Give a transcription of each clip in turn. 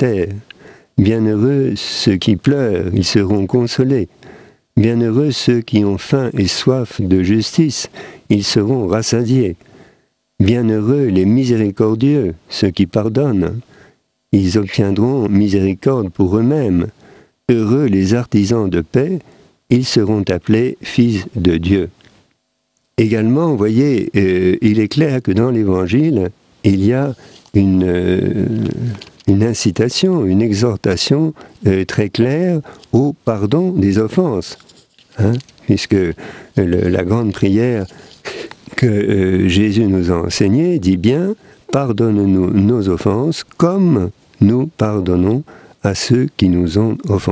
terre. Bienheureux ceux qui pleurent, ils seront consolés. Bienheureux ceux qui ont faim et soif de justice, ils seront rassasiés. Bienheureux les miséricordieux, ceux qui pardonnent, ils obtiendront miséricorde pour eux-mêmes. Heureux les artisans de paix, ils seront appelés fils de Dieu. Également, vous voyez, il est clair que dans l'Évangile, il y a une incitation, une exhortation très claire au pardon des offenses. Puisque la grande prière que Jésus nous a enseignée dit bien « Pardonne-nous nos offenses comme nous pardonnons à ceux qui nous ont offensés. »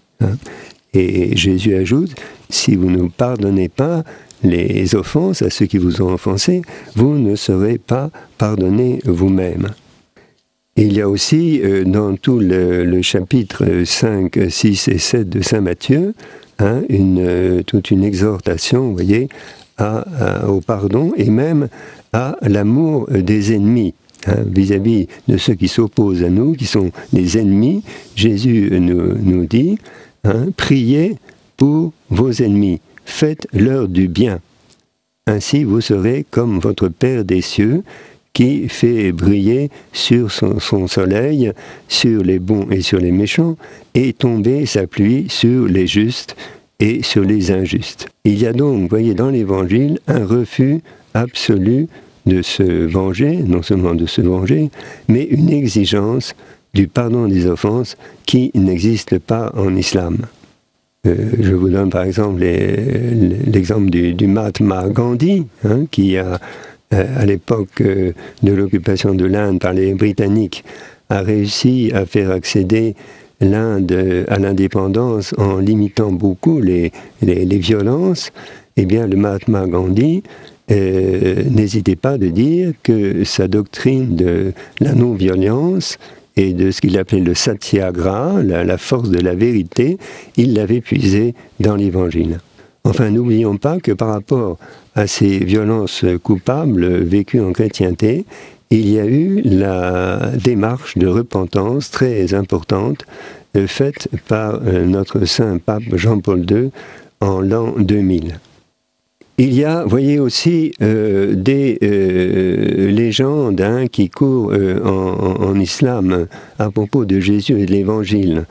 Et Jésus ajoute « Si vous ne pardonnez pas les offenses à ceux qui vous ont offensés, vous ne serez pas pardonnés vous-même. » Il y a aussi dans tout le chapitre 5, 6 et 7 de Saint Matthieu toute une exhortation, vous voyez, au pardon et même à l'amour des ennemis. Vis-à-vis de ceux qui s'opposent à nous, qui sont des ennemis, Jésus nous dit priez pour vos ennemis, faites-leur du bien. Ainsi vous serez comme votre Père des cieux, qui fait briller sur son soleil, sur les bons et sur les méchants, et tomber sa pluie sur les justes et sur les injustes. Il y a donc, vous voyez, dans l'Évangile, un refus absolu de se venger, non seulement de se venger, mais une exigence du pardon des offenses qui n'existe pas en islam. Je vous donne par exemple l'exemple du Mahatma Gandhi, qui a, à l'époque de l'occupation de l'Inde par les Britanniques, a réussi à faire accéder l'Inde à l'indépendance en limitant beaucoup les violences. Eh bien, le Mahatma Gandhi n'hésitait pas de dire que sa doctrine de la non-violence et de ce qu'il appelait le satyagraha, la force de la vérité, il l'avait puisée dans l'Évangile. Enfin, n'oublions pas que par rapport à ces violences coupables vécues en chrétienté, il y a eu la démarche de repentance très importante faite par notre saint pape Jean-Paul II en l'an 2000. Il y a, voyez aussi, des légendes qui courent en islam à propos de Jésus et de l'Évangile.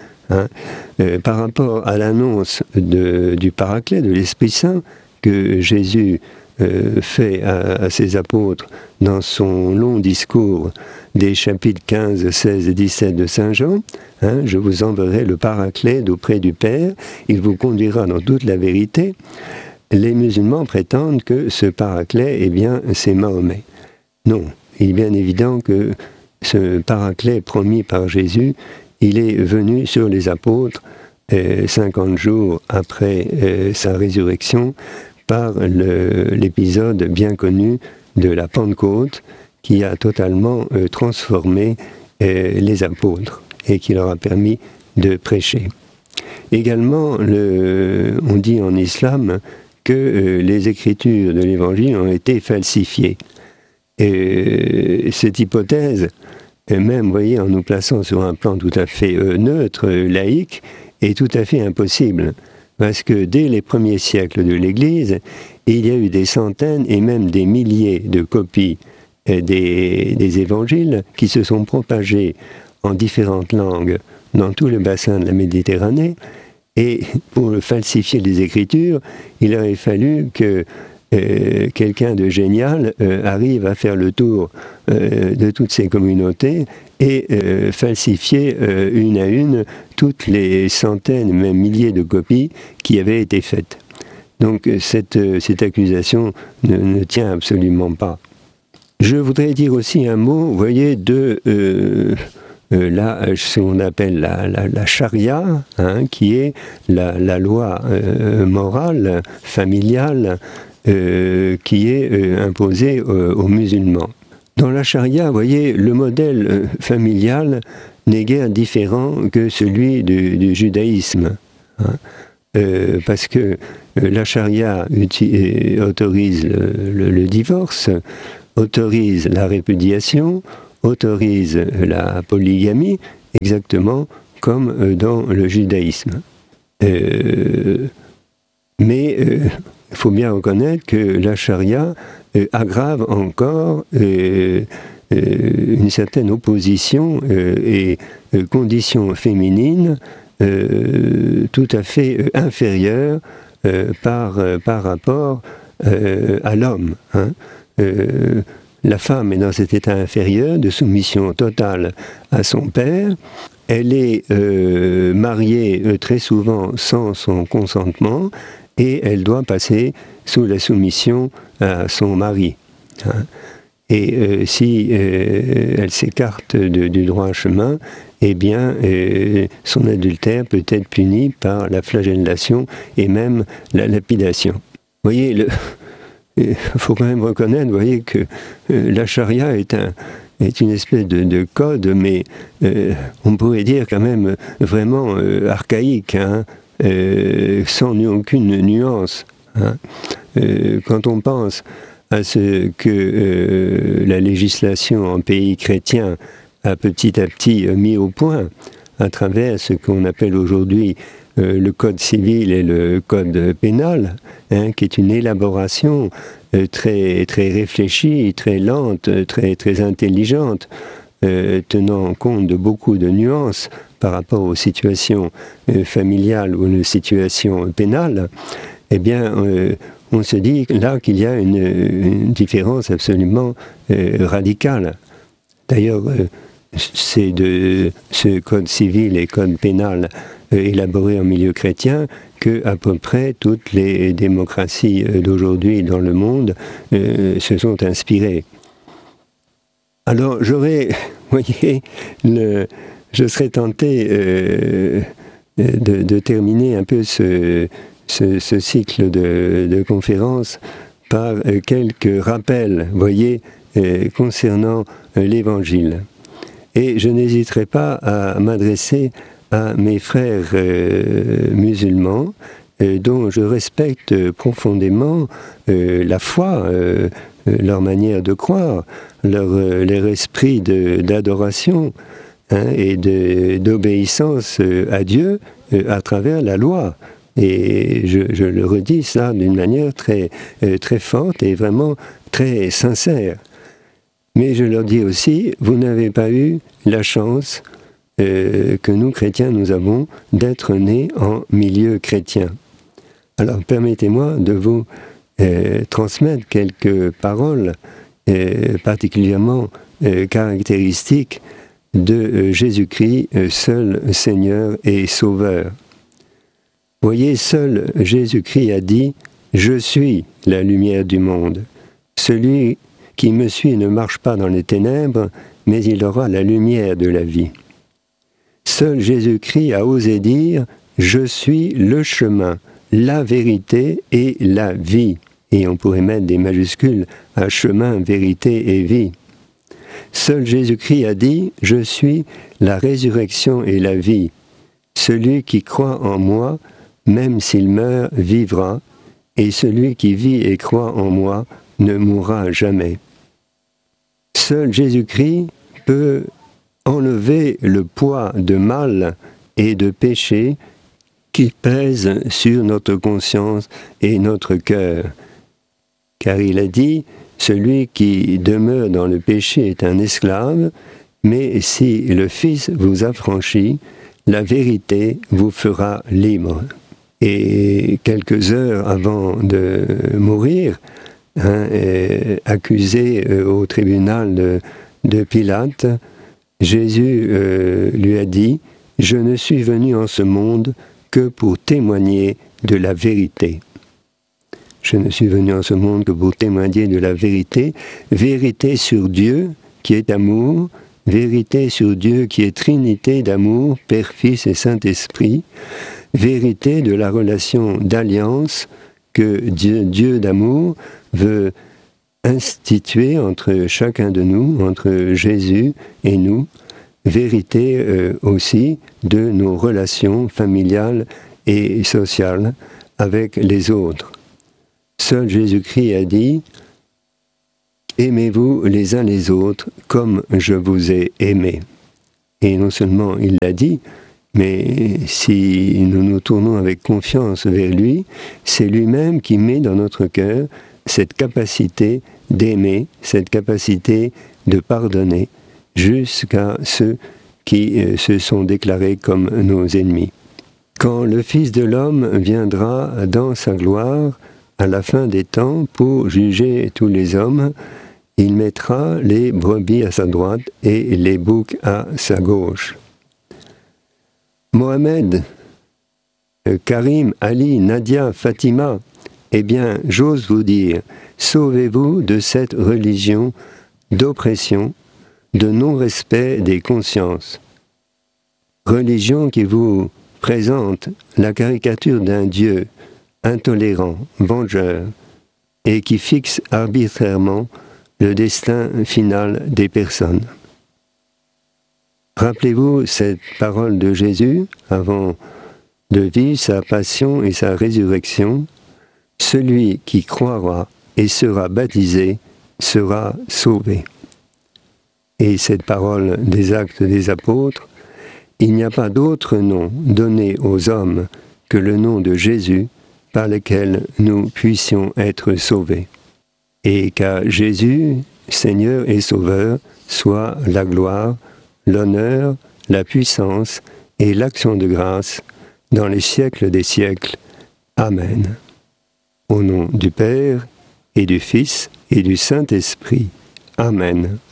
Par rapport à l'annonce du Paraclet, de l'Esprit Saint, que Jésus fait à ses apôtres dans son long discours des chapitres 15, 16 et 17 de Saint Jean, je vous enverrai le Paraclet d'auprès du Père, il vous conduira dans toute la vérité. Les musulmans prétendent que ce Paraclet, eh bien, c'est Mahomet. Non, il est bien évident que ce Paraclet promis par Jésus, il est venu sur les apôtres 50 jours après sa résurrection par l'épisode bien connu de la Pentecôte qui a totalement transformé les apôtres et qui leur a permis de prêcher. Également, on dit en islam que les écritures de l'Évangile ont été falsifiées. Et cette hypothèse, même, vous voyez, en nous plaçant sur un plan tout à fait neutre, laïque, est tout à fait impossible. Parce que dès les premiers siècles de l'Église, il y a eu des centaines et même des milliers de copies des évangiles qui se sont propagés en différentes langues dans tout le bassin de la Méditerranée. Et pour falsifier les Écritures, il aurait fallu que quelqu'un de génial arrive à faire le tour de toutes ces communautés et falsifier une à une toutes les centaines, même milliers de copies qui avaient été faites. Donc cette accusation ne tient absolument pas. Je voudrais dire aussi un mot, vous voyez, de ce qu'on appelle la charia, qui est la loi morale, familiale, qui est imposée aux musulmans. Dans la charia, vous voyez, le modèle familial n'est guère différent que celui du judaïsme. Parce que la charia autorise le divorce, autorise la répudiation, autorise la polygamie exactement comme dans le judaïsme. Mais il faut bien reconnaître que la charia aggrave encore une certaine opposition et conditions féminines tout à fait inférieures par rapport à l'homme. La femme est dans cet état inférieur de soumission totale à son père. Elle est mariée très souvent sans son consentement et elle doit passer sous la soumission à son mari. Et si elle s'écarte du droit chemin, eh bien, son adultère peut être puni par la flagellation et même la lapidation. Vous voyez, il faut quand même reconnaître, vous voyez, que la charia est une espèce de code, mais on pourrait dire quand même vraiment archaïque, sans aucune nuance. Quand on pense à ce que la législation en pays chrétien a petit à petit mis au point à travers ce qu'on appelle aujourd'hui le code civil et le code pénal, qui est une élaboration très, très réfléchie, très lente, très, très intelligente, tenant compte de beaucoup de nuances par rapport aux situations familiales ou aux situations pénales, eh bien, on se dit là qu'il y a une différence absolument radicale. D'ailleurs, c'est de ce code civil et code pénal élaboré en milieu chrétien que à peu près toutes les démocraties d'aujourd'hui dans le monde se sont inspirées. Alors j'aurais, vous voyez, je serais tenté de terminer un peu ce cycle de conférences par quelques rappels, vous voyez, concernant l'Évangile. Et je n'hésiterai pas à m'adresser à mes frères musulmans, dont je respecte profondément la foi, leur manière de croire, leur esprit d'adoration et d'obéissance à Dieu à travers la loi. Et je le redis ça d'une manière très, très forte et vraiment très sincère. Mais je leur dis aussi, vous n'avez pas eu la chance que nous, chrétiens, nous avons d'être nés en milieu chrétien. Alors permettez-moi de vous transmettre quelques paroles particulièrement caractéristiques de Jésus-Christ, seul Seigneur et Sauveur. Voyez, seul Jésus-Christ a dit « Je suis la lumière du monde. Celui qui me suit ne marche pas dans les ténèbres, mais il aura la lumière de la vie. » Seul Jésus-Christ a osé dire « Je suis le chemin, la vérité et la vie. » Et on pourrait mettre des majuscules à chemin, vérité et vie. Seul Jésus-Christ a dit « Je suis la résurrection et la vie. Celui qui croit en moi, même s'il meurt, vivra, et celui qui vit et croit en moi ne mourra jamais. » Seul Jésus-Christ peut enlever le poids de mal et de péché qui pèse sur notre conscience et notre cœur. Car il a dit, celui qui demeure dans le péché est un esclave, mais si le Fils vous affranchit, la vérité vous fera libre. Et quelques heures avant de mourir, accusé au tribunal de Pilate, Jésus lui a dit « Je ne suis venu en ce monde que pour témoigner de la vérité. » Je ne suis venu en ce monde que pour témoigner de la vérité, vérité sur Dieu qui est amour, vérité sur Dieu qui est trinité d'amour, Père, Fils et Saint-Esprit, vérité de la relation d'alliance que Dieu d'amour veut instituer entre chacun de nous, entre Jésus et nous, vérité aussi de nos relations familiales et sociales avec les autres. Seul Jésus-Christ a dit « Aimez-vous les uns les autres comme je vous ai aimés. » Et non seulement il l'a dit, mais si nous nous tournons avec confiance vers lui, c'est lui-même qui met dans notre cœur cette capacité d'aimer, cette capacité de pardonner, jusqu'à ceux qui se sont déclarés comme nos ennemis. Quand le Fils de l'homme viendra dans sa gloire, à la fin des temps, pour juger tous les hommes, il mettra les brebis à sa droite et les boucs à sa gauche. Mohamed, Karim, Ali, Nadia, Fatima, eh bien, j'ose vous dire, sauvez-vous de cette religion d'oppression, de non-respect des consciences. Religion qui vous présente la caricature d'un Dieu intolérant, vengeur, et qui fixe arbitrairement le destin final des personnes. Rappelez-vous cette parole de Jésus avant de vivre sa passion et sa résurrection. Celui qui croira et sera baptisé sera sauvé. Et cette parole des Actes des Apôtres, il n'y a pas d'autre nom donné aux hommes que le nom de Jésus par lequel nous puissions être sauvés. Et qu'à Jésus, Seigneur et Sauveur, soit la gloire, l'honneur, la puissance et l'action de grâce dans les siècles des siècles. Amen. Au nom du Père, et du Fils, et du Saint-Esprit. Amen.